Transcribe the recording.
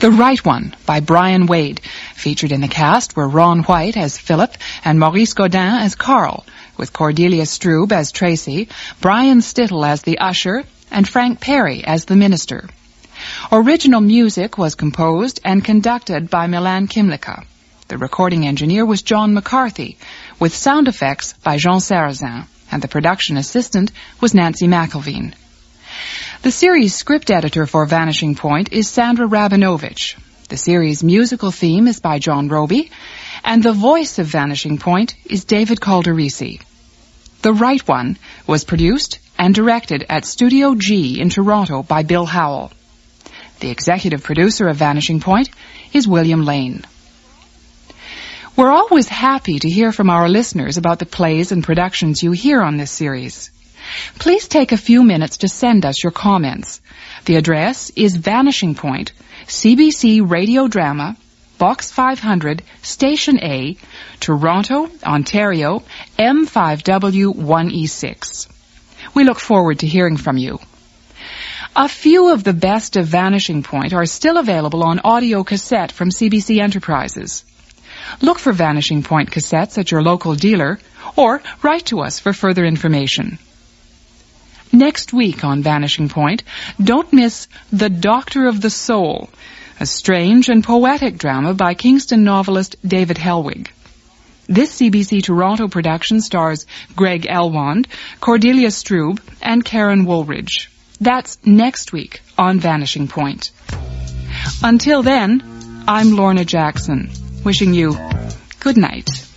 The Right One by Brian Wade. Featured in the cast were Ron White as Philip and Maurice Godin as Carl, with Cordelia Stroob as Tracy, Brian Stittle as the usher, and Frank Perry as the minister. Original music was composed and conducted by Milan Kimlicka. The recording engineer was John McCarthy, with sound effects by Jean Sarrazin, and the production assistant was Nancy McElveen. The series script editor for Vanishing Point is Sandra Rabinovich. The series' musical theme is by John Roby, and the voice of Vanishing Point is David Calderisi. The Right One was produced and directed at Studio G in Toronto by Bill Howell. The executive producer of Vanishing Point is William Lane. We're always happy to hear from our listeners about the plays and productions you hear on this series. Please take a few minutes to send us your comments. The address is Vanishing Point, CBC Radio Drama, Box 500, Station A, Toronto, Ontario, M5W1E6. We look forward to hearing from you. A few of the best of Vanishing Point are still available on audio cassette from CBC Enterprises. Look for Vanishing Point cassettes at your local dealer or write to us for further information. Next week on Vanishing Point, don't miss The Doctor of the Soul, a strange and poetic drama by Kingston novelist David Helwig. This CBC Toronto production stars Greg Elwand, Cordelia Stroob, and Karen Woolridge. That's next week on Vanishing Point. Until then, I'm Lorna Jackson, wishing you good night.